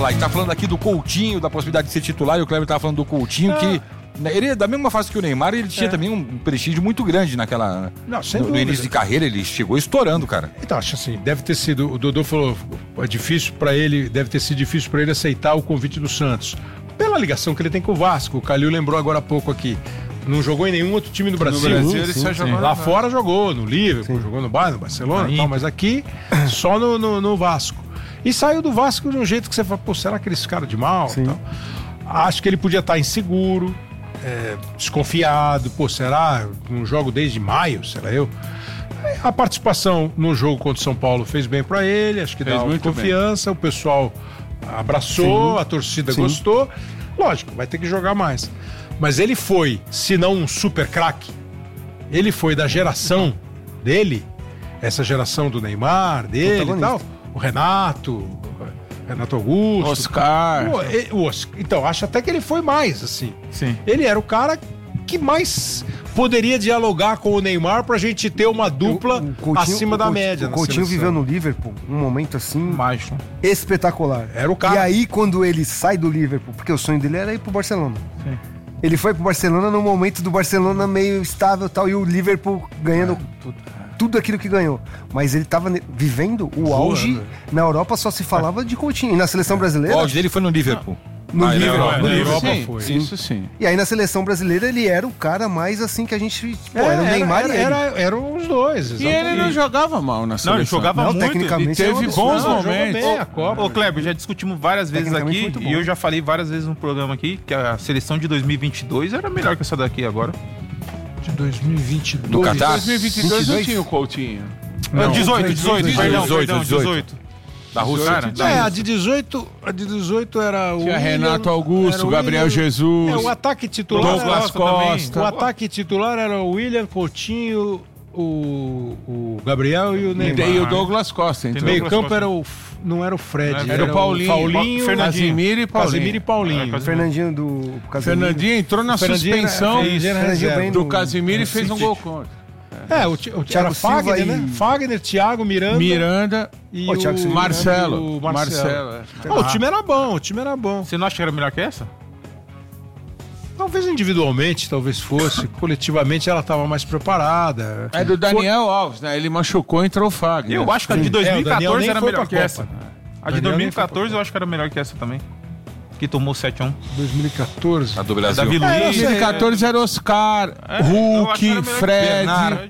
falar. A gente tá falando aqui do Coutinho, da possibilidade de ser titular, e o Kleber tava falando do Coutinho, que ele, da mesma fase que o Neymar, ele tinha também um prestígio muito grande naquela... Não, sem no dúvida. início de carreira, ele chegou estourando, cara. Então, acho assim, deve ter sido... O Dodô falou, é difícil para ele, deve ter sido difícil para ele aceitar o convite do Santos. Pela ligação que ele tem com o Vasco. O Calil lembrou agora há pouco aqui. Não jogou em nenhum outro time do Brasil. No Brasil ele só jogou Lá fora jogou, no Liverpool, jogou no Bayern, no Barcelona e tal, mas aqui só no Vasco. E saiu do Vasco de um jeito que você fala, pô, será que esse cara de mal? Tal. Acho que ele podia estar inseguro, desconfiado, pô, será? Não jogo desde maio, será eu? A participação no jogo contra o São Paulo fez bem pra ele, acho que dá muita confiança, o pessoal abraçou, a torcida gostou. Lógico, vai ter que jogar mais. Mas ele foi, se não um super craque, ele foi da geração dele, essa geração do Neymar, dele e tal, o Renato Augusto, Oscar. Então, acho até que ele foi mais, assim. Sim. Ele era o cara que mais poderia dialogar com o Neymar pra gente ter uma dupla acima da média. O Coutinho viveu no Liverpool um momento assim espetacular. Era o cara. E aí, quando ele sai do Liverpool, porque o sonho dele era ir pro Barcelona. Sim. Ele foi pro Barcelona no momento do Barcelona meio estável e tal, e o Liverpool ganhando tudo aquilo que ganhou. Mas ele tava vivendo o auge. Na Europa só se falava de Coutinho. E na seleção brasileira... O auge dele foi no Liverpool. No Liverpool. Na Europa Sim, foi. isso sim. E aí na seleção brasileira ele era o cara mais assim que a gente... era o Neymar e ele. Eram os dois, E ele não jogava mal na seleção. Não, ele jogava muito. Tecnicamente Ele teve bons momentos. Ô, Kleber, já discutimos várias vezes Tecnicamente aqui, muito bom. e eu já falei várias vezes no programa aqui, que a seleção de 2022 era melhor que essa daqui agora. De 2022. Do Catar? 2022 não tinha o Coutinho. Não, 18, perdão, 18. Da Rússia. A de 18 era o Tinha William, Renato Augusto, era o Gabriel William. Jesus. O ataque titular Douglas Costa. O ataque titular era o William, Coutinho, o Gabriel e o Neymar. E o Douglas Costa. Então. Meio campo era não era o Fred, Era o Paulinho, Fernandinho. Casimiro e Paulinho. O Fernandinho do Casemiro. Fernandinho entrou na suspensão Fernandinho do Casimiro e fez um gol contra. O Thiago Silva Fagner, né? Fagner, Thiago, Miranda e o Thiago Silva, Marcelo. O time era bom, Você não acha que era melhor que essa? Talvez individualmente, talvez fosse. Coletivamente ela estava mais preparada. É do Daniel Alves, né? Ele machucou e entrou o Fagner. Eu acho que a de o Daniel 2014 nem era foi melhor pra que essa. Copa. A de Daniel nem foi 2014 eu acho que era melhor que essa também. Que tomou 7-1. 2014. A do Brasil. Davi Luiz. 2014 era Oscar, eu acho que Hulk, era melhor que Fred. Bernard.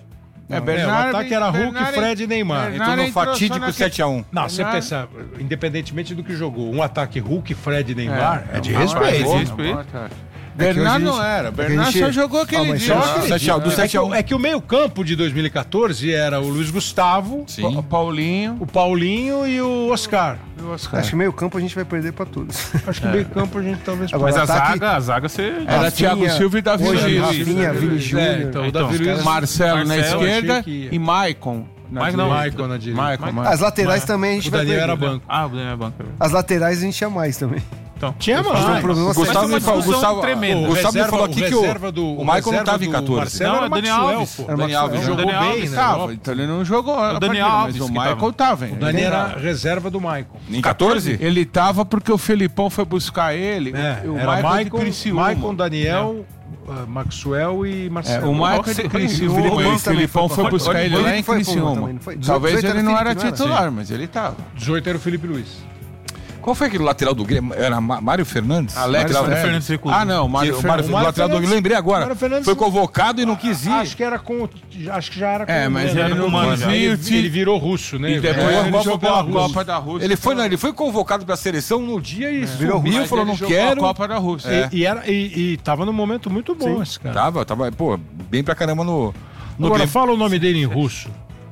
O ataque era Hulk, Fred e Neymar. Entrou no fatídico 7-1. Não, você pensa, independentemente do que jogou, um ataque Hulk, Fred e Neymar é de É respeito. de respeito. Bernard não era. Bernard só jogou aquele dia. Do 7-1. É que o meio-campo de 2014 era o Luiz Gustavo, O Paulinho. o Paulinho e o Oscar. Acho que meio campo a gente vai perder pra todos. Acho que o meio-campo a gente talvez Agora, Mas ataque- a zaga você... Era Rafinha, Thiago Silva e Davi hoje, Luiz. Rafinha, Vini Júnior. Então, o Davi Luiz. Marcelo na Marcelo, esquerda achei que ia. e Maicon. Mas não, Michael na direita. Maicon. As laterais também a gente O vai Daniel perder. era banco. Ah, o Daniel é banco. As laterais a gente tinha mais também. Então, Tinha Mas mais. o problema O Gustavo Mas me foi falou, uma discussão Gustavo, tremenda. o Gustavo me falou aqui que o Michael não reserva estava em do 14. Marcelo Não, era é o Daniel Maxwell, Alves. pô. Era Daniel Alves Maxwell. Jogou Daniel bem, Alves né? Tava, então ele não jogou. O Daniel Alves mas o que Michael tava. O Dani era reserva do Michael. Em 14? Ele tava porque o Felipão foi buscar ele. O Era Michael de Criciúma. Michael, Daniel, Maxwell e Marcelo. O Michael de Criciúma. O Felipão foi buscar ele lá em Criciúma. Talvez ele não era titular, mas ele tava. 18 era o Felipe Luiz. Qual foi aquele lateral do Grêmio? Era Mário Fernandes? Alex Lateral- Fernandes recusou. Ah, não, Mário O Fernandes. lateral do Grêmio, lembrei agora. Mário Fernandes- Foi convocado e não quis ir. Acho que já era com É, o mas Mano. ele não Mano, quis ir. Ele virou russo, né? E depois É, ele Copa jogou pela a Copa da Rússia. Ele foi convocado pra seleção no dia e Virou sumiu, russo. falou, não jogou quero. a Copa da Rússia. E tava num momento muito bom esse cara. Tava, pô, bem pra caramba no Agora Grêmio. fala o nome dele em russo.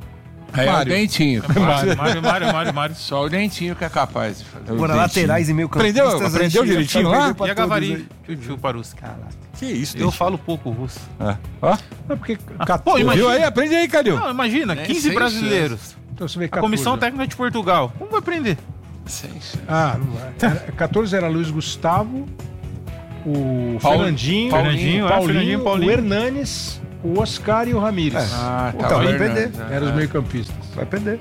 É o Mário. Dentinho. Mário. Só o Dentinho que é capaz de fazer. Agora, laterais e meio campo. Aprendeu direitinho lá? E a Gavari? Tio Paruski. Que isso, Eu falo pouco russo. Ó, É porque Pô, viu imagina. aí? Aprende aí, Calil. Não, imagina, Nem 15 sem brasileiros. então você vê A 14. Comissão Técnica de Portugal. Como vai aprender? Ah, não vai. 14 era Luiz Gustavo, o Paulinho, Fernandinho, Paulinho, o Hernanes, o Oscar e o Ramírez. Ah, Então, vai Fernandes, perder. Eram os meio-campistas. Vai perder.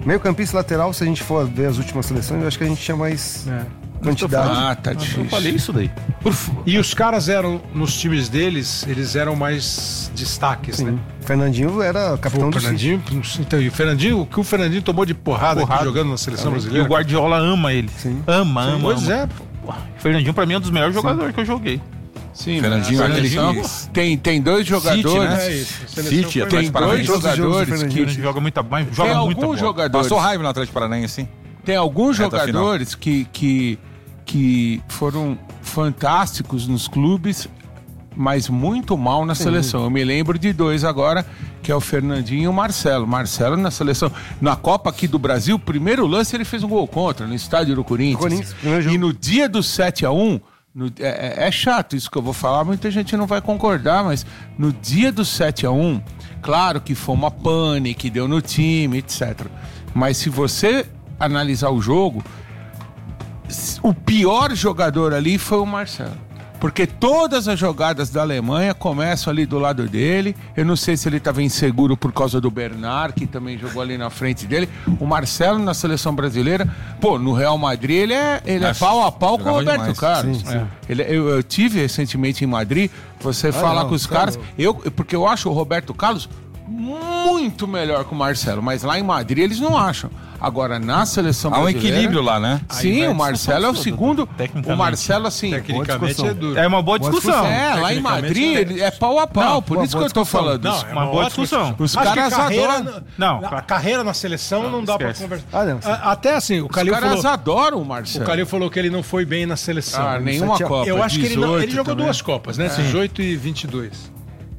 Meio campista lateral, se a gente for ver as últimas seleções, eu acho que a gente tinha mais quantidade. Tá difícil. Eu falei isso daí. E os caras eram, nos times deles, eles eram mais destaques, né? Fernandinho era capitão do Fernandinho, então, e o que o Fernandinho tomou de porrada aqui jogando na seleção E brasileira. o Guardiola ama ele. Sim. Ama. Pois é. O Fernandinho, pra mim, é um dos melhores jogadores que eu joguei. Sim, Fernandinho, tem dois jogadores. City, Tem dois jogadores que Joga muita bola. tem alguns jogadores. Passou raiva no Atlético Paranaense, assim. Tem alguns Reta jogadores que foram fantásticos nos clubes, mas muito mal na seleção. Eu me lembro de dois agora, que é o Fernandinho e o Marcelo. Marcelo na seleção. Na Copa aqui do Brasil, primeiro lance ele fez um gol contra, no estádio do Corinthians. E no dia do 7-1, é chato isso que eu vou falar, muita gente não vai concordar, mas no dia do 7-1, claro que foi uma pane que deu no time, etc. Mas se você analisar o jogo, o pior jogador ali foi o Marcelo. Porque todas as jogadas da Alemanha começam ali do lado dele. Eu não sei se ele estava inseguro por causa do Bernard, que também jogou ali na frente dele. O Marcelo na seleção brasileira, no Real Madrid, ele é pau a pau com o Roberto demais. Carlos. Sim. Eu tive recentemente em Madrid, você fala com os caras, porque eu acho o Roberto Carlos muito melhor que o Marcelo, mas lá em Madrid eles não acham. Agora, na seleção brasileira... Há um equilíbrio lá, né? Sim, o Marcelo é o segundo. O Marcelo, assim... Tecnicamente é duro. É uma boa discussão. Lá em Madrid é pau a pau. Por isso que eu tô falando não, isso. É uma boa discussão. Os caras adoram. A carreira na seleção não dá pra conversar. Não, até assim, o Calil falou... Os caras adoram o Marcelo. O Calil falou que ele não foi bem na seleção. Nenhuma Copa. Eu acho que ele jogou também. 2 Copas, né? 18 e 22.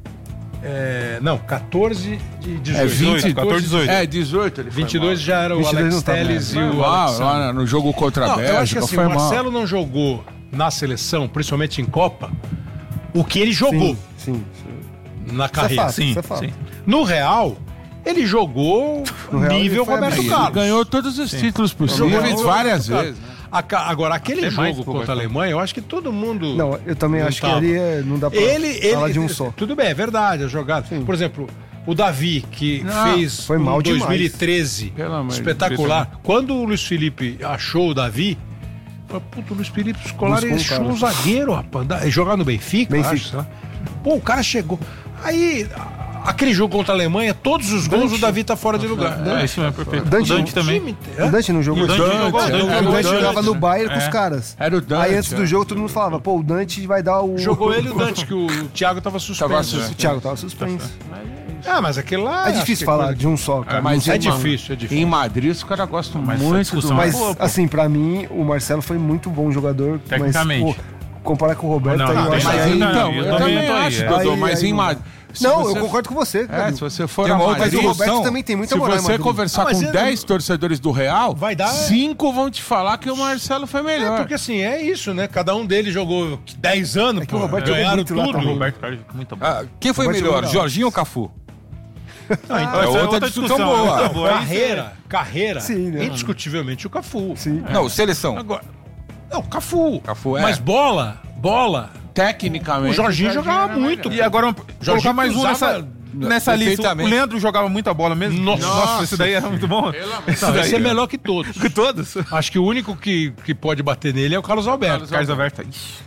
14 e 18. 20, 14 e 18. 18 ele foi 22 mal. já era o Alex Telles e o lá no jogo contra a Bélgica. Eu acho que assim, o Marcelo não jogou na seleção, principalmente em Copa, o que ele jogou na carreira. Isso é fato. Sim. No Real, ele jogou nível Roberto Carlos. Ele ganhou todos os títulos possíveis várias vezes. Agora, aquele jogo contra a Alemanha, eu acho que todo mundo... Não, eu também acho que ali não dá pra falar de um só. Tudo bem, é verdade, a jogada. Sim. Por exemplo, o Davi, que fez foi mal 2013, espetacular. Quando o Luiz Felipe achou o Davi, falou, o Luiz Felipe Scolari achou um zagueiro, rapaz, jogar no Benfica. Acho, sei lá. O cara chegou. Aí... Aquele jogo contra a Alemanha, todos os gols, o Davi tá fora de lugar. Isso é perfeito. O Dante também. O Dante não jogou. O Dante jogava no Bayern com os caras. Era o Dante. Aí antes do jogo todo mundo falava, o Dante vai dar o... Jogou ele e o Dante, que o Thiago tava suspenso. O Thiago tava suspenso. Mas aquele lá... É difícil falar de um só, cara. Mas é difícil. Em Madrid os caras gostam muito do... Mas, assim, pra mim, o Marcelo foi muito bom jogador. Tecnicamente. Mas, comparar com o Roberto, eu também acho, Dodô, mas em Madrid... Eu concordo com você, cara. Se você for a Madrid, o Roberto também tem muita moral. Se você conversar com 10 torcedores do Real, 5 vão te falar que o Marcelo foi melhor. Porque assim, é isso, né? Cada um deles jogou 10 anos, que o Roberto ganharam tudo. O Roberto Carlos muito bom. Quem foi melhor, Jorginho ou Cafu? É outra discussão boa. Carreira, indiscutivelmente o Cafu. Sim. Não, seleção. Agora, não, Cafu. Mas bola... Tecnicamente. O Jorginho jogava muito. E agora, colocar mais um nessa lista. O Leandro jogava muita bola mesmo. Nossa, esse daí era muito bom. Esse é melhor que todos. Que todos? Acho que o único que pode bater nele é o Carlos Alberto. Carlos Alberto.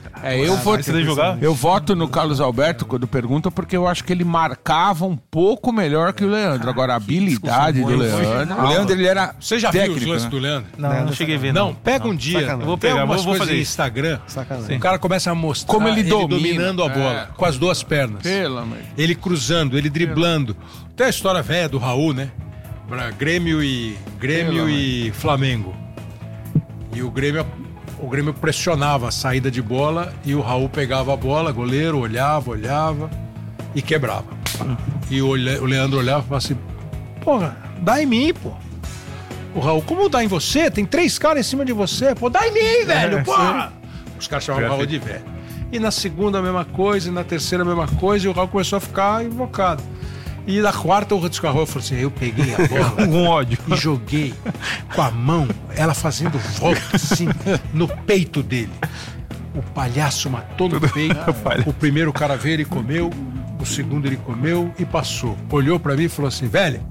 Eu voto no Carlos Alberto quando pergunta, porque eu acho que ele marcava um pouco melhor que o Leandro. Agora, a habilidade do Leandro... O Leandro, ele era Você já técnico, viu os lances do Leandro? Não cheguei a ver. Não, pega um dia. Sacanagem. Eu vou pegar umas coisas fazer no Instagram. Sacanagem. O cara começa a mostrar como ele dominando a bola com as duas pernas. Ele cruzando, ele driblando. Tem a história velha do Raul, né? Grêmio e Flamengo. E o Grêmio pressionava a saída de bola e o Raul pegava a bola, goleiro, olhava e quebrava. E o Leandro olhava e falava assim, porra, dá em mim, pô. O Raul, como dá em você? Tem 3 caras em cima de você. Pô, dá em mim, velho, porra. Os caras chamavam o Raul de velho. E na segunda a mesma coisa, e na terceira a mesma coisa, e o Raul começou a ficar invocado. E na quarta o Raul falou assim, eu peguei a bola com ódio e joguei com a mão, ela fazendo volta assim, no peito dele. O palhaço matou no peito. O primeiro cara veio e comeu, o segundo ele comeu e passou. Olhou pra mim e falou assim, velho,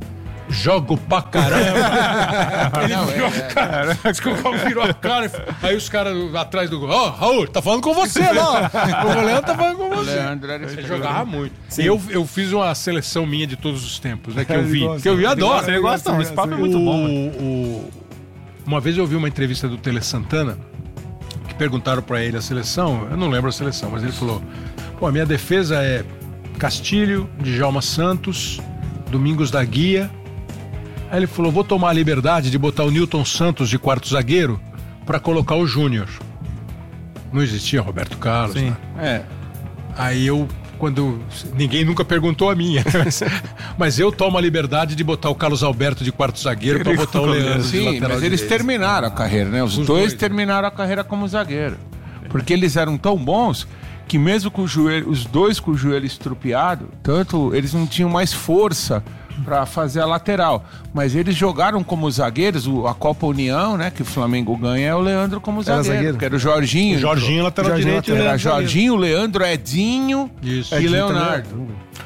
jogo pra caramba. Ele virou a cara. Desculpa, virou a cara. Aí os caras atrás do gol. Raul, tá falando com você lá. O Leandro tá falando com você. Ele jogava muito. Eu fiz uma seleção minha de todos os tempos, né? Que eu vi. Que eu vi, adoro. Você gosta, esse papo é muito bom. Uma vez eu ouvi uma entrevista do Tele Santana, que perguntaram pra ele a seleção, eu não lembro a seleção, mas ele falou: pô, a minha defesa é Castilho, Djalma Santos, Domingos da Guia. Aí ele falou: vou tomar a liberdade de botar o Newton Santos de quarto zagueiro pra colocar o Júnior. Não existia Roberto Carlos. Sim. Né? Aí ninguém nunca perguntou a minha, mas eu tomo a liberdade de botar o Carlos Alberto de quarto zagueiro pra botar o Leandro de Sim, lateral mas eles direito. terminaram a carreira, né? Os dois terminaram a carreira como zagueiro. Porque eles eram tão bons que mesmo com os dois com o joelho estrupiado, tanto eles não tinham mais força para fazer a lateral. Mas eles jogaram como zagueiros, a Copa União, né? Que o Flamengo ganha, é o Leandro como zagueiro. Que era o Jorginho. O Jorginho, lateral direito. Era Jorginho, Leandro, Edinho Isso. e Leonardo.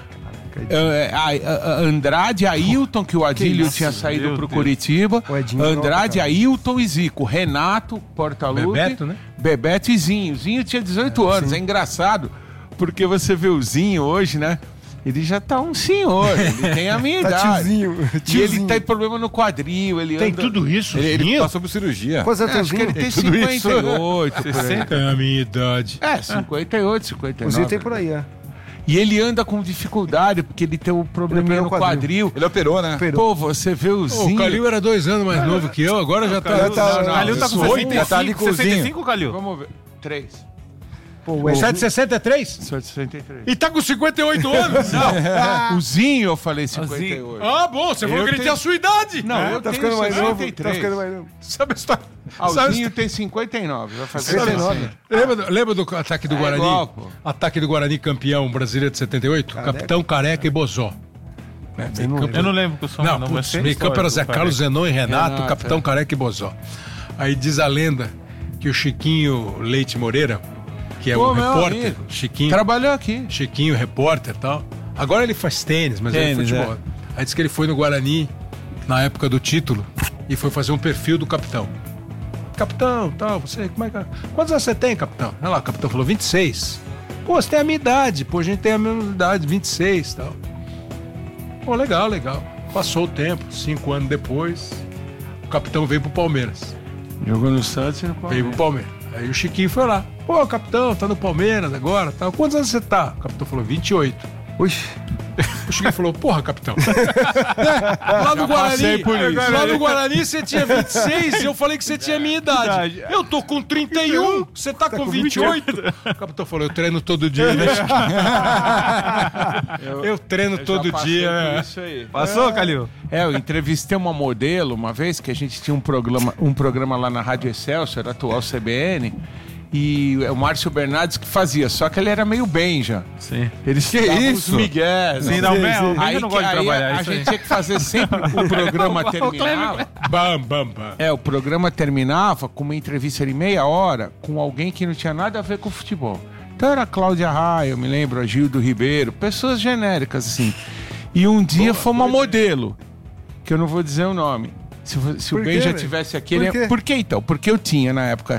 Andrade, Ailton, que o Adílio tinha saído pro Curitiba. Andrade, Ailton e Zico. Renato, Portaluppi. Bebeto, né? Bebeto e Zinho. Zinho tinha 18 anos. É engraçado, porque você vê o Zinho hoje, né? Ele já tá um senhor, ele tem a minha idade. Tiozinho. E ele tem problema no quadril, ele Tem anda... tudo isso, Ele passou por cirurgia. Quantos anos Acho que ele tem 58, por aí. É a minha idade. 58, 59. O Zinho tem por aí, E ele anda com dificuldade, porque ele tem um probleminha no quadril. Ele operou, né? Pô, você vê o Zinho... O Calil era 2 anos mais novo que eu, agora já tá... O Calil tá com 65, tá ali com o Zinho. 65, Calil? Vamos ver. 3. Pô, o Edinho... 763? Sou de 63. E tá com 58 anos? O Zinho, eu falei 58. Ah, bom, você falou que ele tem a sua idade. Não, eu Tá tenho ficando mais novo. 63. Tá ficando mais novo. Sabe a história? O Zinho tem 59. Vai fazer 59. Lembra do ataque do Guarani? igual, pô. Ataque do Guarani campeão brasileiro de 78? Capitão Careca e Bozó. Eu não lembro que o som Não, vai putz, ser meio campo era histórico, Zé Carlos, Zenon e Renato, Renato, Capitão Careca e Bozó. Aí diz a lenda que o Chiquinho Leite Moreira, que é Pô, o meu repórter, amigo. Chiquinho, Trabalhou aqui. Chiquinho, repórter e tal. Agora ele faz tênis, mas ele é Tênis, futebol. Aí diz que ele foi no Guarani, na época do título, e foi fazer um perfil do capitão. Capitão, tal, você, como é que... Quantos anos você tem, capitão? Olha lá, o capitão falou, 26. Pô, você tem a minha idade. Pô, a gente tem a mesma idade, 26 e tal. Pô, legal, legal. Passou o tempo, 5 anos depois, o capitão veio pro Palmeiras. Jogou no Santos e no Palmeiras. Veio pro Palmeiras. Aí o Chiquinho foi lá. Pô, capitão, tá no Palmeiras agora, tal. Quantos anos você tá? O capitão falou, 28. Oxi. O Chiquinho falou, porra, capitão. Lá no Guarani, lá no Guarani você tinha 26 e eu falei que você tinha a minha idade. Eu tô com 31, você tá com 28. O capitão falou, eu treino todo dia, né, Chiquinho? Eu treino todo dia. Isso aí. Passou, Calil? Eu entrevistei uma modelo uma vez, que a gente tinha um programa lá na Rádio Excelsior, atual CBN, e o Márcio Bernardes que fazia, só que ele era meio benja. Sim. Eles Que davam isso? os migués. Sim, não, eu Aí, não gosto de trabalhar a isso aí. gente tinha que fazer sempre o programa terminava. Bam, bam, bam. O programa terminava com uma entrevista de meia hora com alguém que não tinha nada a ver com futebol. Então era a Cláudia Raia, eu me lembro, a Gildo Ribeiro, pessoas genéricas assim. E um dia foi uma modelo, que eu não vou dizer o nome. Se o Ben já tivesse aqui... Por quê? Por que então? Porque eu tinha na época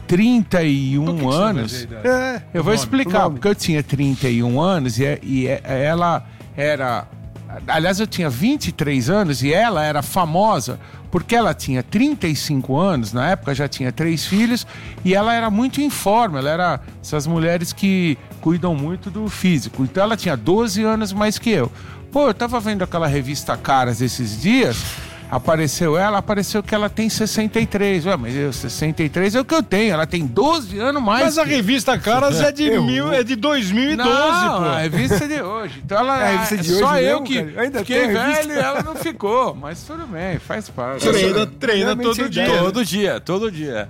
31 anos. Eu vou explicar, porque eu tinha 31 anos e ela era... Aliás, eu tinha 23 anos e ela era famosa porque ela tinha 35 anos, na época já tinha 3 filhos, e ela era muito em forma, ela era essas mulheres que cuidam muito do físico. Então ela tinha 12 anos mais que eu. Pô, eu tava vendo aquela revista Caras esses dias, apareceu que ela tem 63. Ué, mas 63 é o que eu tenho, ela tem 12 anos mais. Mas a revista Caras é de 2012, não, pô. a revista é de hoje. Então ela É a revista de só hoje eu mesmo, que cara? Ainda fiquei tem a revista? velho e ela não ficou. Mas tudo bem, faz parte. Treina Realmente todo é dia. ideia. Todo dia, todo dia.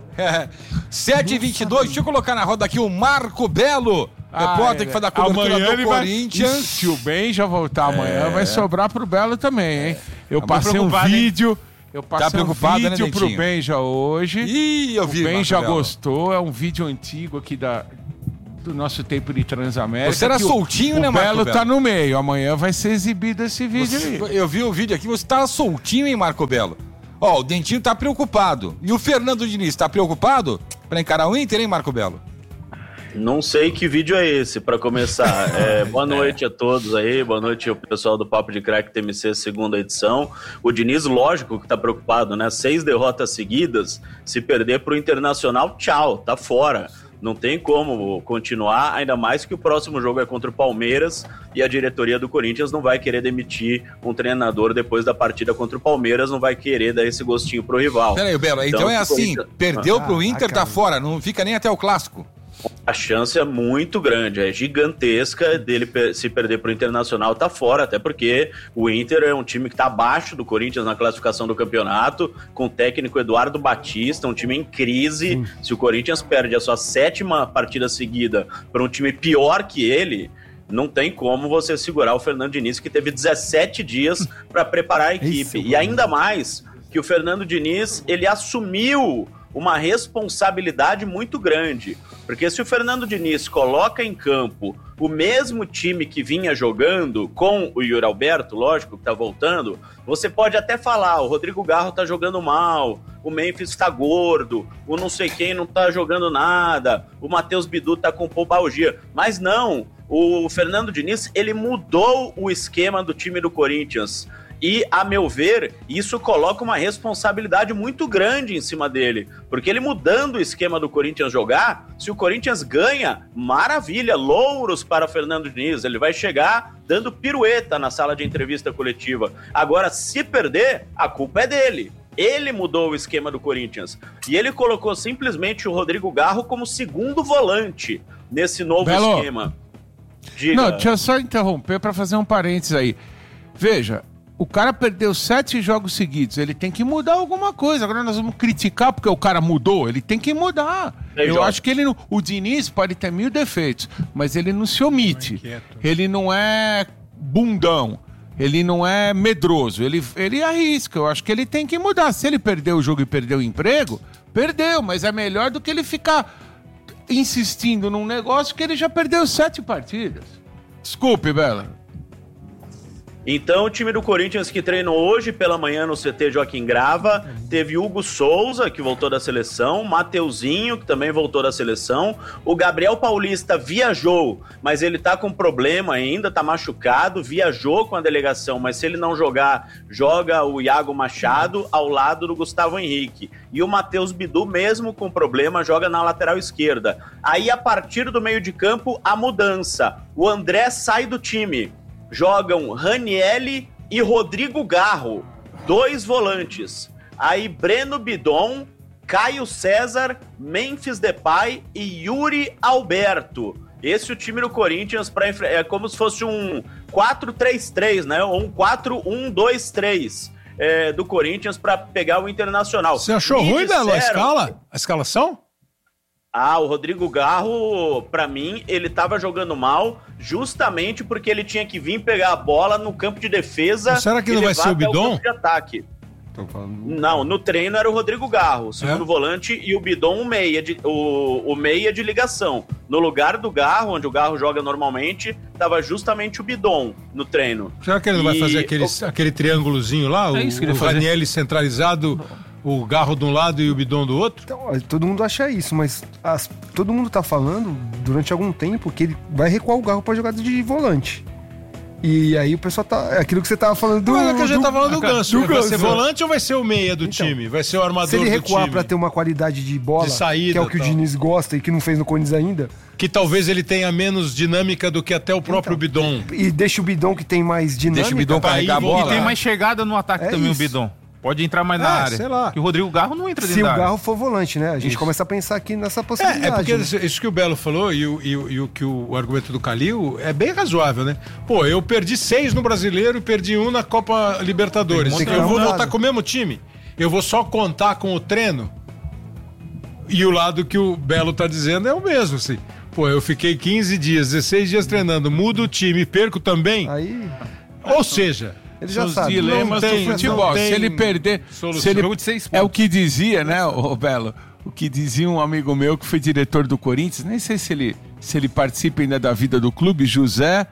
7h22, deixa eu colocar na roda aqui o Marco Belo, repórter que faz da cobertura Amanhã do ele vai- Corinthians. Se o Ben já voltar amanhã, vai sobrar pro Belo também, hein? Eu Tá passei um preocupado, hein? vídeo. Eu passei preocupado, né, vídeo pro Dentinho? Benja hoje. Ih, eu vi. O Ben Marco já Belo. gostou. É um vídeo antigo aqui do nosso tempo de Transamérica. Você era que soltinho, né, O Marco Belo Belo? tá no meio. Amanhã vai ser exibido esse vídeo aí. Eu vi o vídeo aqui, você tá soltinho, hein, Marco Belo? Ó, o Dentinho tá preocupado. E o Fernando Diniz tá preocupado pra encarar o Inter, hein, Marco Belo? Não sei que vídeo é esse, para começar. Boa noite a todos aí, boa noite ao pessoal do Papo de Crack TMC, segunda edição. O Diniz, lógico que tá preocupado, né? 6 derrotas seguidas, se perder pro Internacional, tchau, tá fora. Não tem como continuar, ainda mais que o próximo jogo é contra o Palmeiras e a diretoria do Corinthians não vai querer demitir um treinador depois da partida contra o Palmeiras, não vai querer dar esse gostinho pro rival. Peraí, Belo, então é assim, perdeu pro Inter, tá fora, não fica nem até o Clássico. A chance é muito grande, é gigantesca dele se perder para o Internacional, tá fora, até porque o Inter é um time que está abaixo do Corinthians na classificação do campeonato, com o técnico Eduardo Batista, um time em crise. Se o Corinthians perde a sua 7ª partida seguida para um time pior que ele, não tem como você segurar o Fernando Diniz, que teve 17 dias para preparar a equipe. E ainda mais que o Fernando Diniz, ele assumiu uma responsabilidade muito grande, porque se o Fernando Diniz coloca em campo o mesmo time que vinha jogando, com o Yuri Alberto, lógico, que tá voltando, você pode até falar, o Rodrigo Garro tá jogando mal, o Memphis tá gordo, o não sei quem não tá jogando nada, o Matheus Bidu tá com pubalgia, mas não, o Fernando Diniz, ele mudou o esquema do time do Corinthians. E, a meu ver, isso coloca uma responsabilidade muito grande em cima dele. Porque ele mudando o esquema do Corinthians jogar, se o Corinthians ganha, maravilha, louros para Fernando Diniz. Ele vai chegar dando pirueta na sala de entrevista coletiva. Agora, se perder, a culpa é dele. Ele mudou o esquema do Corinthians. E ele colocou simplesmente o Rodrigo Garro como segundo volante nesse novo esquema. Diga. Não, deixa eu só interromper para fazer um parênteses aí. Veja, o cara perdeu 7 jogos seguidos, ele tem que mudar alguma coisa. Agora nós vamos criticar porque o cara mudou, ele tem que mudar. Eu acho que ele não, o Diniz pode ter 1000 defeitos, mas ele não se omite. Ele não é bundão, ele não é medroso, ele arrisca. Eu acho que ele tem que mudar. Se ele perdeu o jogo e perdeu o emprego, perdeu, mas é melhor do que ele ficar insistindo num negócio que ele já perdeu 7 partidas. Desculpe, Bela. Então, o time do Corinthians que treinou hoje pela manhã no CT Joaquim Grava, teve Hugo Souza, que voltou da seleção, Mateuzinho, que também voltou da seleção, o Gabriel Paulista viajou, mas ele tá com problema ainda, tá machucado, viajou com a delegação, mas se ele não jogar, joga o Iago Machado ao lado do Gustavo Henrique. E o Matheus Bidu, mesmo com problema, joga na lateral esquerda. Aí, a partir do meio de campo, a mudança. O André sai do time. Jogam Ranielli e Rodrigo Garro, 2 volantes. Aí Breno Bidon, Caio César, Memphis Depay e Yuri Alberto. Esse é o time do Corinthians, é como se fosse um 4-3-3, né? Ou um 4-1-2-3 do Corinthians para pegar o Internacional. Você achou ruim, Belo, a escalação? O Rodrigo Garro, pra mim, ele tava jogando mal justamente porque ele tinha que vir pegar a bola no campo de defesa. Mas será que não vai ser o Bidon? Campo de ataque. Não, no treino era o Rodrigo Garro, o segundo volante, e o Bidon o meia de ligação. No lugar do Garro, onde o Garro joga normalmente, tava justamente o Bidon no treino. Será que ele não vai fazer aquele triângulozinho lá? O Ranielli centralizado... O Garro de um lado e o Bidon do outro? Então, todo mundo acha isso, mas todo mundo tá falando durante algum tempo que ele vai recuar o Garro pra jogar de volante. E aí o pessoal tá... É aquilo que você tava falando do... Não, é que a gente tá falando do Ganso. Vai ser volante ou vai ser o meia do time? Vai ser o armador do time? Se ele recuar pra ter uma qualidade de bola, de saída, que é o que o Diniz gosta e que não fez no Corinthians ainda... Que talvez ele tenha menos dinâmica do que até o próprio Bidon. E deixa o Bidon que tem mais dinâmica... Deixa o Bidon carregar a bola. E tem mais chegada no ataque também o Bidon. Pode entrar mais na área. Sei lá. Que o Rodrigo Garro não entra dentro da área. Se o Garro for volante, né? A gente começa a pensar aqui nessa possibilidade. É porque né? isso que o Belo falou e o que o argumento do Calil é bem razoável, né? Pô, eu perdi 6 no Brasileiro e perdi 1 na Copa Libertadores. Eu vou voltar com o mesmo time? Eu vou só contar com o treino? E o lado que o Belo tá dizendo é o mesmo, assim. Pô, eu fiquei 15 dias, 16 dias treinando, mudo o time e perco também? Aí... Ou seja... Ele já os sabe. dilemas do futebol. Se ele perder... Se ele, é o que dizia, né, o Belo? o que dizia um amigo meu que foi diretor do Corinthians, nem sei se ele participa ainda da vida do clube, José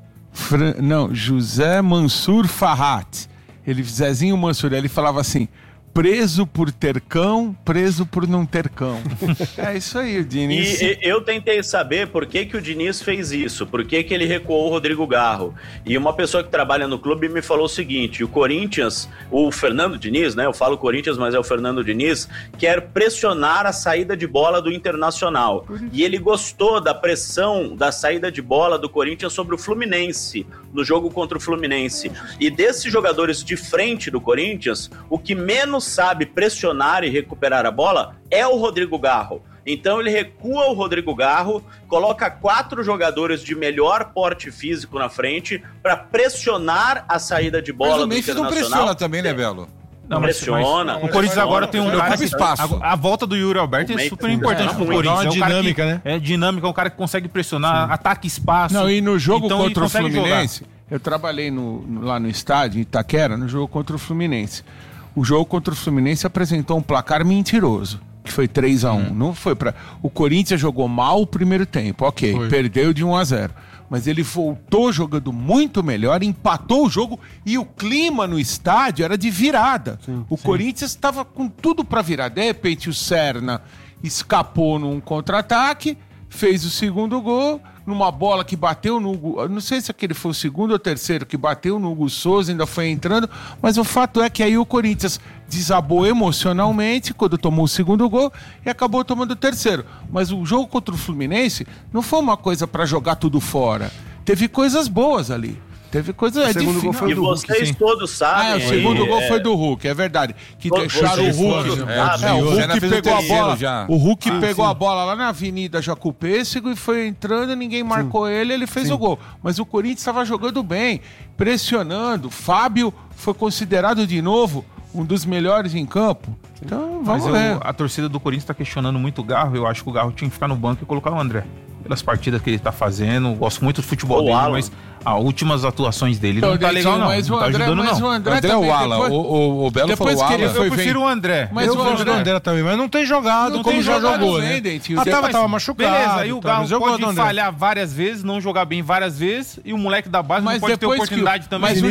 Mansur Farhat. Zezinho Mansur, ele falava assim: preso por ter cão, preso por não ter cão. É isso aí, o Diniz. E eu tentei saber por que o Diniz fez isso, por que ele recuou o Rodrigo Garro. E uma pessoa que trabalha no clube me falou o seguinte: o Corinthians, o Fernando Diniz, né? Eu falo Corinthians, mas é o Fernando Diniz, quer pressionar a saída de bola do Internacional. E ele gostou da pressão da saída de bola do Corinthians sobre o Fluminense, no jogo contra o Fluminense. E desses jogadores de frente do Corinthians, o que menos sabe pressionar e recuperar a bola é o Rodrigo Garro. Então ele recua o Rodrigo Garro, coloca 4 jogadores de melhor porte físico na frente para pressionar a saída de bola do Internacional. Mas o Memphis não pressiona também, né, Belo? Não, pressiona. O Corinthians agora tem um cara que espaço. A volta do Yuri Alberto é super importante pro Corinthians. Dá uma dinâmica, né? É dinâmica, é um cara que consegue pressionar, ataca espaço. Não, e no jogo então, contra o Fluminense, eu trabalhei lá no estádio, em Itaquera, no jogo contra o Fluminense. O jogo contra o Fluminense apresentou um placar mentiroso, que foi 3-1. Não foi para. O Corinthians jogou mal o primeiro tempo, ok, perdeu de 1-0. Mas ele voltou jogando muito melhor, empatou o jogo e o clima no estádio era de virada. O Corinthians estava com tudo para virar. De repente o Serna escapou num contra-ataque, fez o segundo gol, numa bola que bateu no Hugo, não sei se aquele foi o segundo ou terceiro, que bateu no Hugo Souza, ainda foi entrando, mas o fato é que aí o Corinthians desabou emocionalmente quando tomou o segundo gol e acabou tomando o terceiro. Mas o jogo contra o Fluminense não foi uma coisa para jogar tudo fora. Teve coisas boas ali. Teve coisa segundo gol foi e vocês todos sabem. O segundo gol foi do Hulk, é verdade. Que deixaram o Hulk. O Hulk pegou a bola. O Hulk pegou a bola lá na Avenida Jacu Pêssego e foi entrando, ninguém marcou ele fez o gol. Mas o Corinthians estava jogando bem, pressionando. Fábio foi considerado de novo um dos melhores em campo. Então, vamos ver. A torcida do Corinthians está questionando muito o Garro. Eu acho que o Garro tinha que ficar no banco e colocar o André. Pelas partidas que ele tá fazendo, gosto muito do futebol dele, mas as últimas atuações dele não tá legal, não. Mas não tá ajudando, não. O André é o Ala, o Belo falou o Ala. Eu prefiro o André. Mas eu gosto do André também, mas não tem jogado como já jogou, né? Tava machucado. Beleza, aí o Garro pode falhar várias vezes, não jogar bem várias vezes, e o moleque da base não pode ter oportunidade também. Mas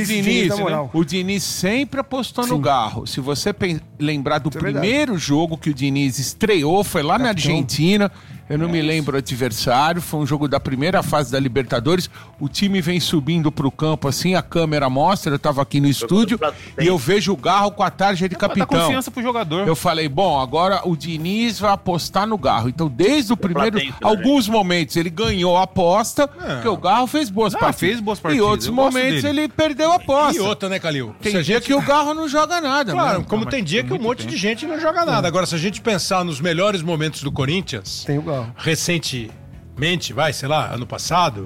o Diniz sempre apostou no Garro. Se você lembrar do primeiro jogo que o Diniz estreou, foi lá na Argentina. Eu não me lembro o adversário, foi um jogo da primeira fase da Libertadores, o time vem subindo pro campo assim, a câmera mostra, eu tava aqui no estúdio e eu vejo o Garro com a tarja de capitão. Dá confiança pro jogador. Eu falei, bom, agora o Diniz vai apostar no Garro. Então desde o primeiro, alguns momentos ele ganhou a aposta, porque o Garro fez boas partidas. E outros momentos ele perdeu a aposta. E outra, né, Calil? Tem dia que o Garro não joga nada. Claro, né? como tem dia que um monte de gente não joga nada. Agora, se a gente pensar nos melhores momentos do Corinthians... Tem o Garro. Recentemente, sei lá, ano passado.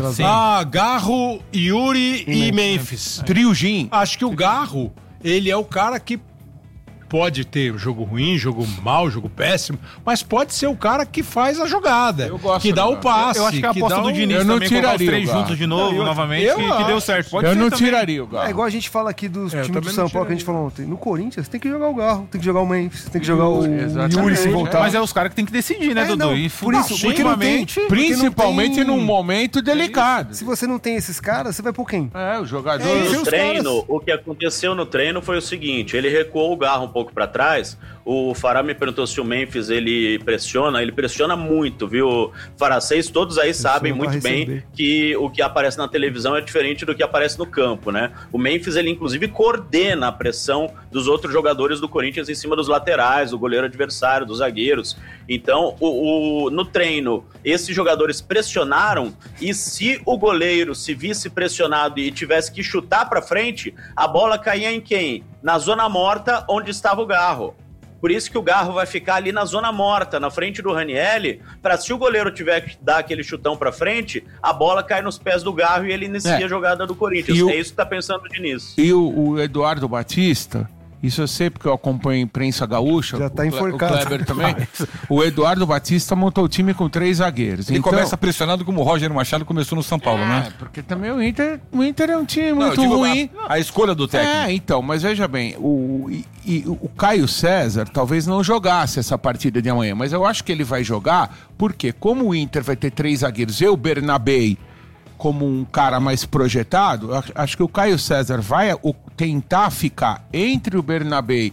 Garro, Yuri e Memphis. Trio Gin. Acho que o Garro, ele é o cara que pode ter jogo ruim, jogo mau, jogo péssimo, mas pode ser o cara que faz a jogada, que dá o passe. Eu acho que a aposta do Diniz também colocar os três juntos de novo, novamente, que deu certo. Eu não tiraria o Garro. É igual a gente fala aqui dos times do São Paulo que a gente falou ontem. No Corinthians tem que jogar o Garro, tem que jogar o Memphis, tem que jogar o Yuri se voltar. Mas é os caras que tem que decidir, né, Dudu? Por isso, principalmente num momento delicado. Se você não tem esses caras, você vai por quem? O jogador... No treino, o que aconteceu no treino foi o seguinte, ele recuou o Garro um pouco para trás. O Fará me perguntou se o Memphis ele pressiona muito, viu? Fará, vocês todos aí sabem muito bem que o que aparece na televisão é diferente do que aparece no campo, né? O Memphis, ele inclusive coordena a pressão dos outros jogadores do Corinthians em cima dos laterais, do goleiro adversário, dos zagueiros. Então, no treino, esses jogadores pressionaram, e se o goleiro se visse pressionado e tivesse que chutar para frente, a bola caía em quem? Na zona morta onde estava o Garro. Por isso que o Garro vai ficar ali na zona morta, na frente do Ranieri, para se o goleiro tiver que dar aquele chutão para frente, a bola cai nos pés do Garro e ele inicia a jogada do Corinthians. É isso que tá pensando o Diniz. E o Eduardo Batista, Isso eu sei porque eu acompanho a imprensa gaúcha. Já tá enforcado. O Kleber também. O Eduardo Batista montou o time com 3 zagueiros. Ele começa pressionado como o Roger Machado começou no São Paulo, né? Porque também o Inter é um time muito ruim. A escolha do técnico. Então, mas veja bem, o Caio César talvez não jogasse essa partida de amanhã, mas eu acho que ele vai jogar porque como o Inter vai ter 3 zagueiros e o Bernabé como um cara mais projetado, acho que o Caio César vai tentar ficar entre o Bernabé